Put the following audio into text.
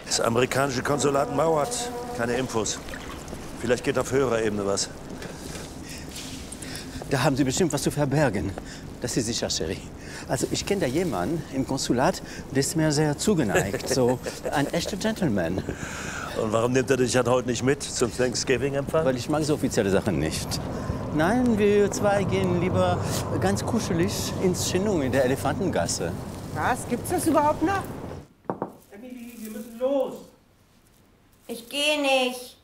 Das amerikanische Konsulat mauert. Keine Infos. Vielleicht geht auf höherer Ebene was. Da haben Sie bestimmt was zu verbergen. Das ist sicher, Sherry. Also ich kenne da jemanden im Konsulat, der ist mir sehr zugeneigt. So ein echter Gentleman. Und warum nimmt er dich halt heute nicht mit zum Thanksgiving-Empfang? Weil ich mag so offizielle Sachen nicht. Nein, wir zwei gehen lieber ganz kuschelig ins Chinung in der Elefantengasse. Was? Gibt's das überhaupt noch? Emily, wir müssen los. Ich gehe nicht.